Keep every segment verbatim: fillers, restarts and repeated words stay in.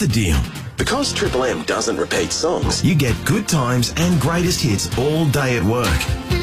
the deal? Because Triple M doesn't repeat songs, You get good times and greatest hits all day at work.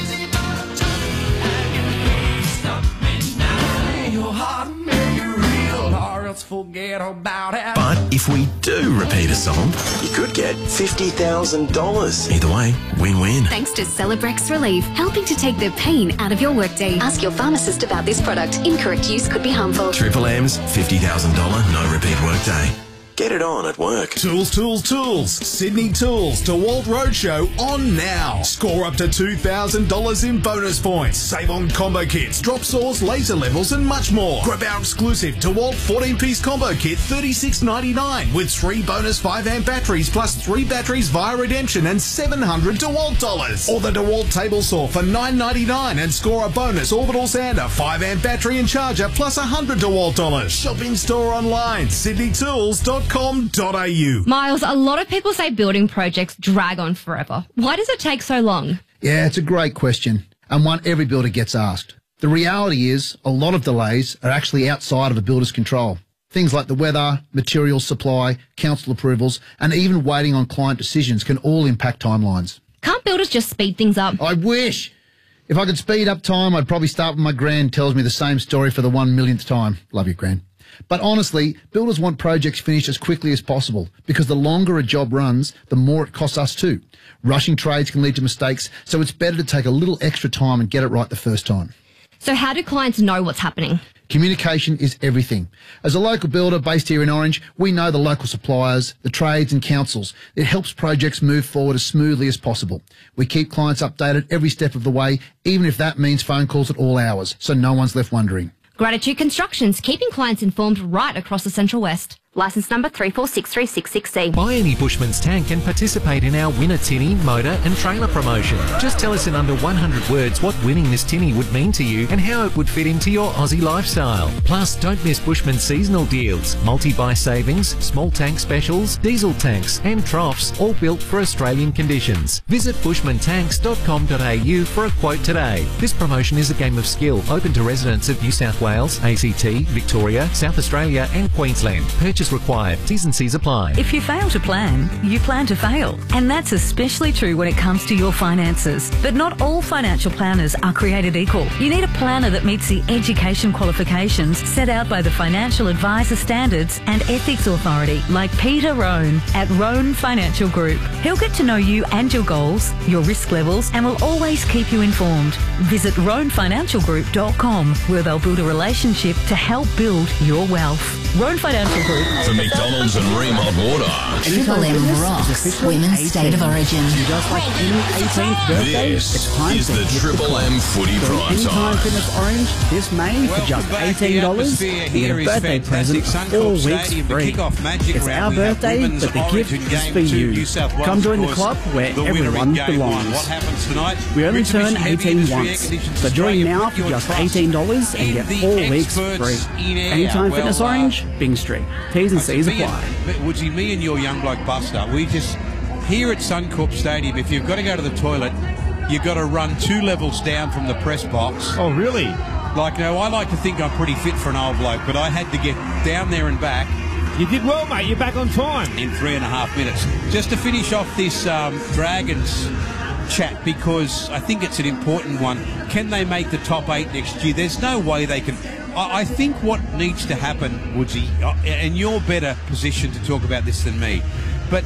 Forget about it. But if we do repeat a song, you could get fifty thousand dollars. either way, win-win. Thanks to Celebrex Relief, helping to take the pain out of your workday. Ask your pharmacist about this product. Incorrect use could be harmful. Triple M's fifty thousand dollars no repeat workday. Get it on at work. Tools, Tools, Tools. Sydney Tools DeWalt Roadshow on now. Score up to two thousand dollars in bonus points. Save on combo kits, drop saws, laser levels and much more. Grab our exclusive DeWalt fourteen-piece combo kit, thirty-six ninety-nine with three bonus five amp batteries plus three batteries via redemption and seven hundred DeWalt dollars. Or the DeWalt table saw for nine ninety-nine and score a bonus orbital sander, five amp battery and charger plus one hundred DeWalt dollars. Shop in store online, sydney tools dot com dot a u. Miles, a lot of people say building projects drag on forever. Why does it take so long? Yeah, it's a great question, and one every builder gets asked. The reality is, a lot of delays are actually outside of a builder's control. Things like the weather, materials supply, council approvals, and even waiting on client decisions can all impact timelines. Can't builders just speed things up? I wish! If I could speed up time, I'd probably start when my gran tells me the same story for the one millionth time. Love you, Gran. But honestly, builders want projects finished as quickly as possible because the longer a job runs, the more it costs us too. Rushing trades can lead to mistakes, so it's better to take a little extra time and get it right the first time. So how do clients know what's happening? Communication is everything. As a local builder based here in Orange, we know the local suppliers, the trades and councils. It helps projects move forward as smoothly as possible. We keep clients updated every step of the way, even if that means phone calls at all hours, so no one's left wondering. Gratitude Constructions, keeping clients informed right across the Central West. Licence number three four six three six six C. Buy any Bushman's tank and participate in our Winner Tinny, motor and trailer promotion. Just tell us in under one hundred words what winning this tinny would mean to you and how it would fit into your Aussie lifestyle. Plus, don't miss Bushman's seasonal deals, multi-buy savings, small tank specials, diesel tanks and troughs, all built for Australian conditions. Visit bushman tanks dot com dot a u for a quote today. This promotion is a game of skill, open to residents of New South Wales, A C T, Victoria, South Australia and Queensland. Purchase required. T's and C's apply. If you fail to plan, you plan to fail. And that's especially true when it comes to your finances. But not all financial planners are created equal. You need a planner that meets the education qualifications set out by the Financial Advisor Standards and Ethics Authority, like Peter Rohn at Rohn Financial Group. He'll get to know you and your goals, your risk levels, and will always keep you informed. Visit rohn financial group dot com, where they'll build a relationship to help build your wealth. Rohn Financial Group. For McDonald's and Remod Water. Triple M rocks Women's State of Origin. Just like any eighteenth birthday, This it's time is to the hit Triple club. M Footy From Prime Anytime Time. Fitness Orange this May for just eighteen dollars. You get a birthday present for four weeks free. It's our birthday, but the gift is for you. Come join the club where everyone belongs. We only turn eighteen once, so join now for just eighteen dollars and get four weeks free. Anytime Fitness Orange, Bing Street. T's and C's apply. Woodsy, me and your young bloke Buster, we just, here at Suncorp Stadium, if you've got to go to the toilet, you've got to run two levels down from the press box. Oh, really? Like, no, I like to think I'm pretty fit for an old bloke, but I had to get down there and back. You did well, mate. You're back on time. In three and a half minutes. Just to finish off this um, Dragons chat, because I think it's an important one. Can they make the top eight next year? There's no way they can. I, I think what needs to happen, Woodsy, uh, and you're better positioned to talk about this than me, but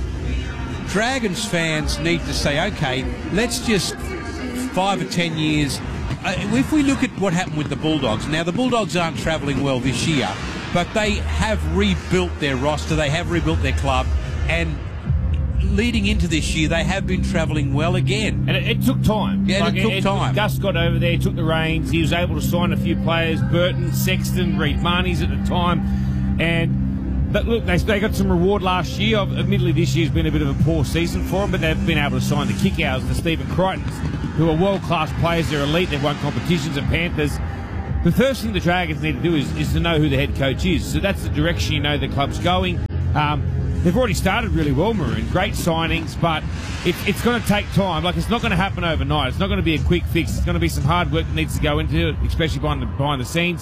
Dragons fans need to say, okay, let's just five or ten years. Uh, if we look at what happened with the Bulldogs, now the Bulldogs aren't travelling well this year, but they have rebuilt their roster, they have rebuilt their club, and leading into this year, they have been travelling well again. And it, it took time. Yeah, like it took it, time. Gus got over there, took the reins. He was able to sign a few players, Burton, Sexton, Reed Marnies at the time. And but look, they, they got some reward last year. Admittedly, this year's been a bit of a poor season for them, but they've been able to sign the kick-outs, the Stephen Crichtons, who are world-class players. They're elite. They've won competitions at Panthers. The first thing the Dragons need to do is, is to know who the head coach is. So that's the direction you know the club's going. Um, they've already started really well, Maroon. Great signings, but it, it's going to take time. Like, it's not going to happen overnight. It's not going to be a quick fix. It's going to be some hard work that needs to go into it, especially behind the, behind the scenes.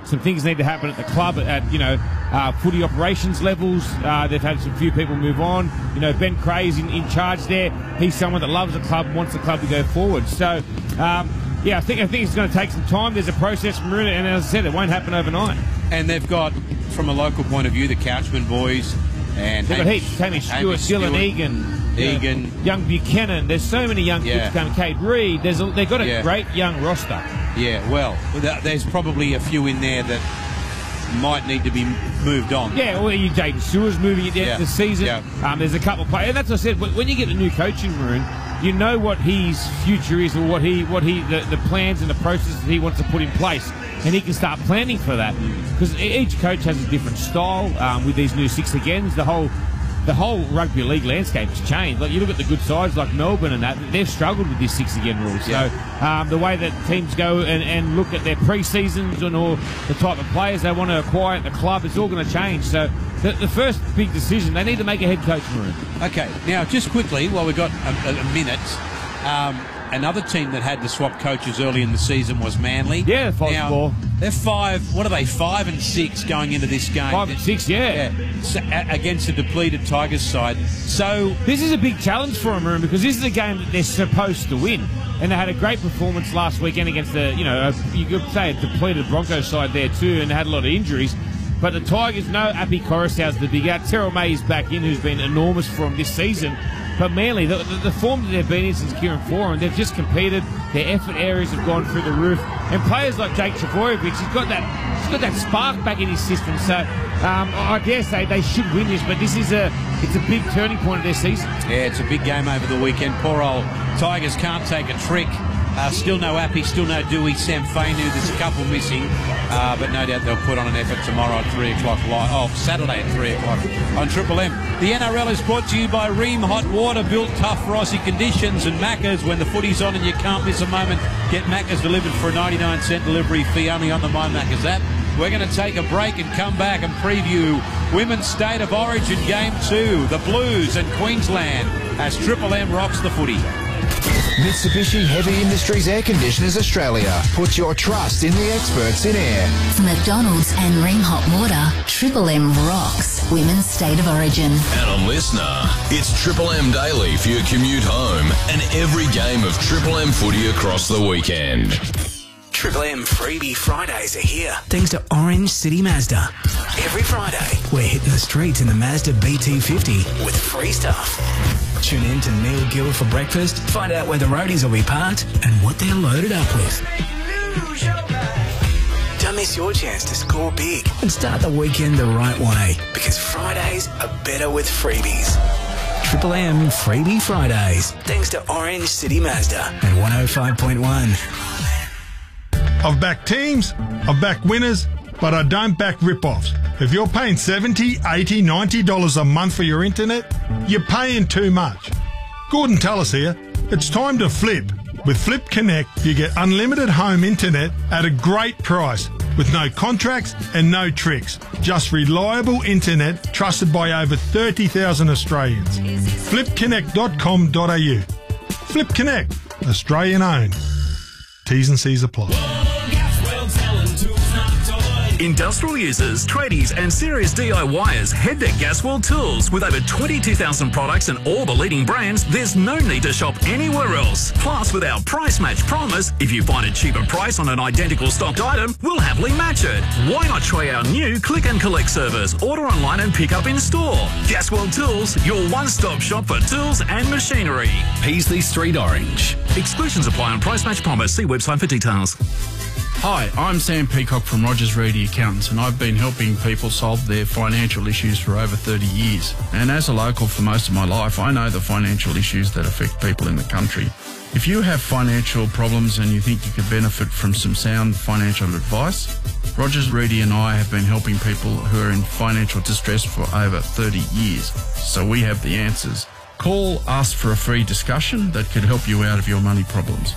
some things need to happen at the club at, you know, uh, footy operations levels. Uh, they've had some few people move on. You know, Ben Cray's in, in charge there. He's someone that loves the club, wants the club to go forward. So, um, yeah, I think I think it's going to take some time. There's a process, Maroon, and as I said, it won't happen overnight. And they've got, from a local point of view, the Couchman boys and they've got Hamish, heaps. Hamish Stewart, Hamish Dylan Stewart, Egan, Egan, you know, young Buchanan. There's so many young Yeah. kids coming. Kate Reid. There's a, they've got a Yeah. great young roster. Yeah, well, th- there's probably a few in there that might need to be moved on. Yeah, well, you Jaden Stewart's moving at the end Yeah. of the season. Yeah. Um, there's a couple of players, and that's what I said. When when you get the new coaching room, you know what his future is, or what he, what he, the, the plans and the processes he wants to put in place, and he can start planning for that. Because each coach has a different style. Um, with these new six agains, the whole. The whole rugby league landscape has changed. Like you look at the good sides like Melbourne and that, they've struggled with this six again rule. So Yeah. um, the way that teams go and, and look at their pre-seasons and all the type of players they want to acquire at the club, it's all going to change. So the, the first big decision, they need to make a head coach room. Okay, now just quickly, while we've got a, a, a minute, um, another team that had to swap coaches early in the season was Manly. Yeah, five now, four. They're five, what are they, five and six going into this game? Five and six, yeah. yeah so, a, against a depleted Tigers side. So this is a big challenge for them, Room, because this is a game that they're supposed to win. And they had a great performance last weekend against the, you know, a, you could say a depleted Broncos side there too, and they had a lot of injuries. But the Tigers, no Appy Coruscant's the big out. Terrell May is back in, who's been enormous for them this season. But Manly, the, the, the form that they've been in since Kieran Foran, they've just competed. Their effort areas have gone through the roof. And players like Jake Trbojevic, he's got that he's got that spark back in his system. So um, I dare say they should win this, but this is a it's a big turning point of their season. Yeah, it's a big game over the weekend. Poor old Tigers can't take a trick. Uh, still no Appy, still no Dewey, Sam Fainu. There's a couple missing, uh, but no doubt they'll put on an effort tomorrow at three o'clock live. Oh, Saturday at three o'clock on Triple M. The N R L is brought to you by Ream Hot Water, built tough for Aussie conditions, and Macca's. When the footy's on and you can't miss a moment, get Macca's delivered for a ninety-nine cent delivery fee only on the My Macca's app. We're going to take a break and come back and preview Women's State of Origin Game two, the Blues and Queensland, as Triple M rocks the footy. Mitsubishi Heavy Industries Air Conditioners Australia. Put your trust in the experts in air. McDonald's and Ream Hot Water. Triple M rocks Women's State of Origin. And a listener, it's Triple M Daily for your commute home and every game of Triple M footy across the weekend. Triple M Freebie Fridays are here. Thanks to Orange City Mazda. Every Friday We're hitting the streets in the Mazda B T fifty. with free stuff. Tune in to Neil Gill for breakfast, find out where the roadies will be parked and what they're loaded up with. Don't miss your chance to score big, And start the weekend the right way. because Fridays are better with freebies. Triple M Freebie Fridays Thanks to Orange City Mazda. at one oh five point one. I've backed teams, I've backed winners, but I don't back rip-offs. If you're paying seventy dollars, eighty dollars, ninety dollars a month for your internet, you're paying too much. Gordon Tullis here. It's time to flip. With Flip Connect, you get unlimited home internet at a great price with no contracts and no tricks. Just reliable internet trusted by over thirty thousand Australians. flip connect dot com dot a u. Flip Connect, Australian owned. T's and C's apply. Industrial users, tradies and serious DIYers head to Gasworld Tools. With over twenty-two thousand products and all the leading brands, there's no need to shop anywhere else. Plus, with our price match promise, if you find a cheaper price on an identical stocked item, we'll happily match it. Why not try our new click and collect service? Order online and pick up in store. Gasworld Tools, your one-stop shop for tools and machinery. Peasley Street, Orange. Exclusions apply on price match promise. See website for details. Hi, I'm Sam Peacock from Rogers Reedy Accountants, and I've been helping people solve their financial issues for over thirty years. And as a local for most of my life, I know the financial issues that affect people in the country. If you have financial problems and you think you could benefit from some sound financial advice, Rogers Reedy and I have been helping people who are in financial distress for over thirty years. So we have the answers. Call us for a free discussion that could help you out of your money problems.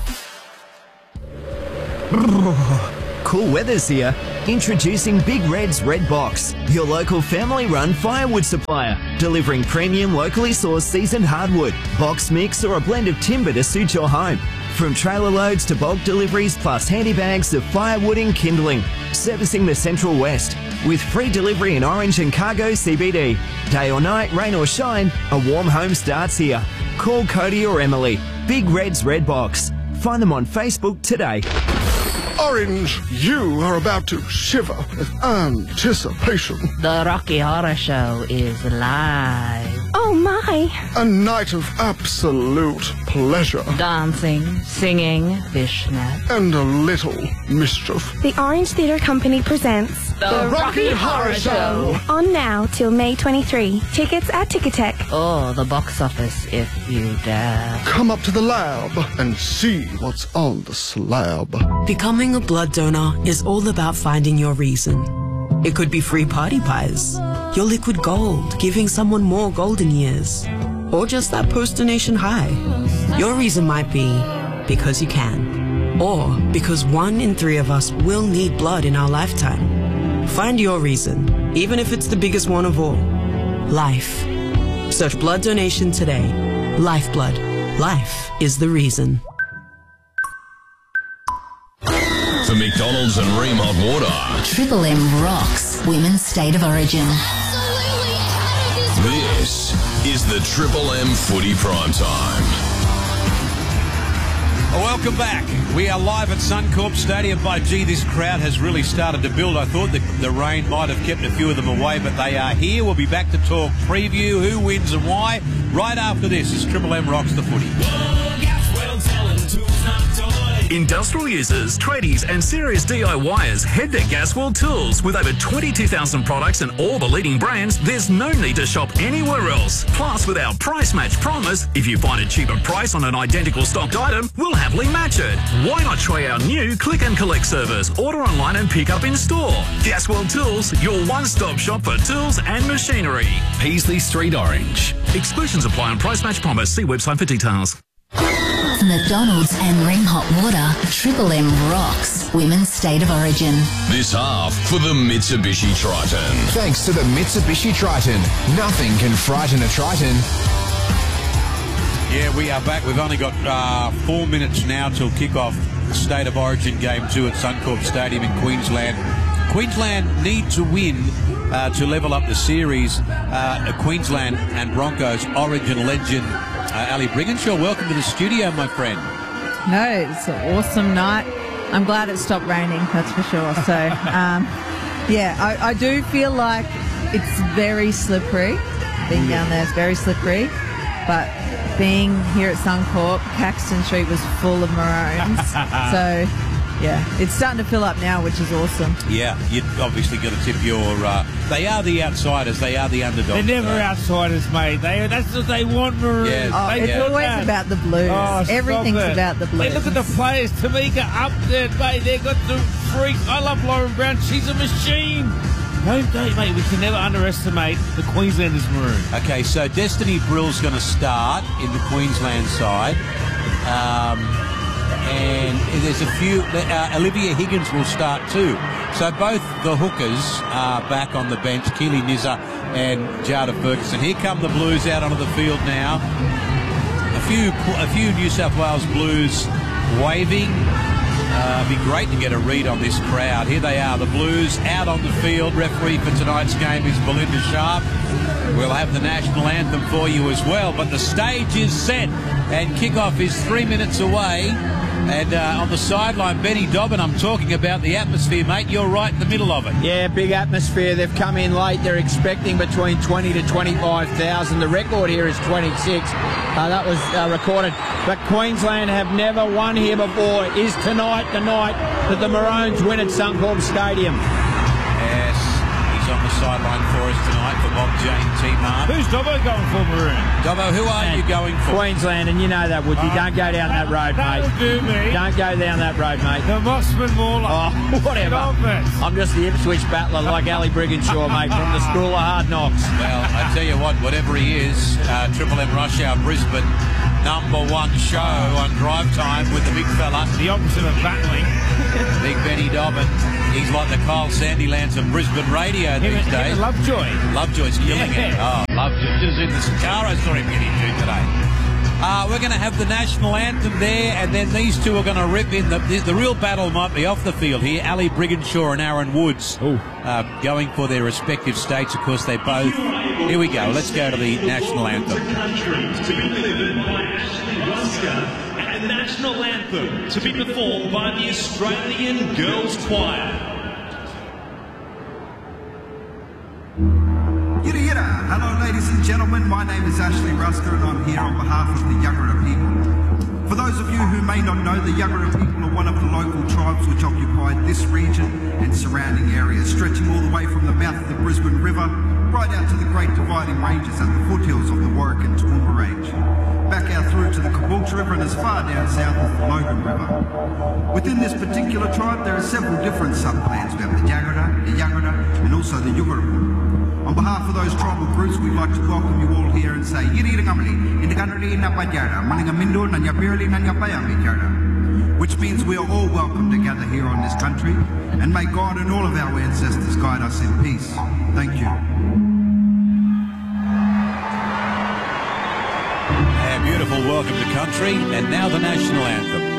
Cool weather's here. Introducing Big Red's Red Box, your local family-run firewood supplier, delivering premium locally sourced seasoned hardwood, box mix or a blend of timber to suit your home. From trailer loads to bulk deliveries plus handy bags to firewood and kindling. Servicing the Central West. With free delivery in Orange and Cargo C B D. Day or night, rain or shine, a warm home starts here. Call Cody or Emily. Big Red's Red Box. Find them on Facebook today. Orange, you are about to shiver with anticipation. The Rocky Horror Show is live. Oh my! A night of absolute pleasure. Dancing, singing, fishnet. And a little mischief. The Orange Theatre Company presents The, the Rocky, Rocky Horror Show. On now till May twenty-third. Tickets at Ticketek. Or the box office if you dare. Come up to the lab and see what's on the slab. Becoming a blood donor is all about finding your reason. It could be free party pies, your liquid gold, giving someone more golden years, or just that post-donation high. Your reason might be because you can, or because one in three of us will need blood in our lifetime. Find your reason, even if it's the biggest one of all. Life. Search blood donation today. Lifeblood. Life is the reason. For McDonald's and Ream Hot Water. Triple M rocks Women's State of Origin. This is the Triple M Footy Prime Time. Welcome back. We are live at Suncorp Stadium. By gee, this crowd has really started to build. I thought the, the rain might have kept a few of them away, but they are here. We'll be back to talk preview, who wins and why, right after this as Triple M rocks the footy. Industrial users, tradies and serious D I Yers head to Gasworld Tools. With over twenty-two thousand products and all the leading brands, there's no need to shop anywhere else. Plus, with our price match promise, if you find a cheaper price on an identical stocked item, we'll happily match it. Why not try our new click and collect service? Order online and pick up in store. Gasworld Tools, your one-stop shop for tools and machinery. Peasley Street, Orange. Exclusions apply on price match promise. See website for details. McDonald's and Ream Hot Water. Triple M rocks Women's State of Origin. This half for the Mitsubishi Triton. Thanks to the Mitsubishi Triton. Nothing can frighten a Triton. Yeah, we are back. We've only got uh, four minutes now till kick-off the State of Origin Game two at Suncorp Stadium in Queensland. Queensland need to win uh, to level up the series. Uh, Queensland and Broncos Origin legend uh, Ali Brigginshaw, welcome to the studio, my friend. No, it's an awesome night. I'm glad it stopped raining, that's for sure. So, um, yeah, I, I do feel like it's very slippery. Being down there is very slippery. But being here at Suncorp, Caxton Street was full of maroons. So, yeah, it's starting to fill up now, which is awesome. Yeah, you've obviously got to tip your... Uh, they are the outsiders. They are the underdogs. They're never so. outsiders, mate. They, that's what they want, maroons. Yes. Oh, they it's always that. about the Blues. Oh, Everything's it. about the Blues. Hey, look at the players. Tamika up there, mate. They've got the freak. I love Lauren Brown. She's a machine. Don't, don't, mate. We can never underestimate the Queenslanders maroon. Okay, so Destiny Brill's going to start in the Queensland side. Um... And there's a few... Uh, Olivia Higgins will start too. So both the hookers are back on the bench, Keely Nizza and Jada Ferguson. Here come the Blues out onto the field now. A few a few New South Wales Blues waving. Uh, it'd be great to get a read on this crowd. Here they are, the Blues out on the field. Referee for tonight's game is Belinda Sharp. We'll have the national anthem for you as well. But the stage is set and kickoff is three minutes away. And uh, on the sideline, Benny Dobbin, I'm talking about the atmosphere, mate. You're right in the middle of it. Yeah, big atmosphere. They've come in late. They're expecting between twenty to twenty-five thousand. The record here is twenty-six. Uh, that was uh, recorded. But Queensland have never won here before. Is tonight the night that the Maroons win at Suncorp Stadium? Yes, he's on the sideline for us tonight for Bob Jane T-Mart. Who's Dobbo going for, Maroon? Dobbo, who are you going for? Queensland, and you know that, Woody. Uh, Don't go down that road, that mate. Do me. Don't go down that road, mate. The Mossman Mauler. Oh, whatever. I'm just the Ipswich battler like Ali Brigginshaw, mate, from the School of Hard Knocks. Well, I tell you what, whatever he is, uh, Triple M Rush Hour Brisbane, number one show on drive time with the big fella. The opposite of battling. Big Benny Dobbin. He's like the Kyle Sandilands of Brisbane radio him these and, days. Him and Lovejoy. Lovejoy's killing yeah. it. Oh, Lovejoy. Just in the car I saw him get into today. Uh, we're going to have the national anthem there, and then these two are going to rip in. The, the, the real battle might be off the field here. Ali Brigginshaw and Aaron Woods uh, going for their respective states. Of course, they both... Here we go. Let's go to the national anthem. To be delivered by Ashley Ruska, and the national anthem to be performed by the Australian Girls Choir. Yidda yidda. Hello ladies and gentlemen, my name is Ashley Ruska and I'm here on behalf of the Yagara people. For those of you who may not know, the Yagara people are one of the local tribes which occupy this region and surrounding areas, stretching all the way from the mouth of the Brisbane River right out to the Great Dividing Ranges at the foothills of the Warwick and Toowoomba Range, back out through to the Caboolture River and as far down south as the Logan River. Within this particular tribe there are several different subclans. We have the Yagara, the Yagara and also the Yugara. On behalf of those tribal groups, we'd like to welcome you all here and say, which means we are all welcome to gather here on this country, and may God and all of our ancestors guide us in peace. Thank you. A beautiful welcome to country, and now the national anthem.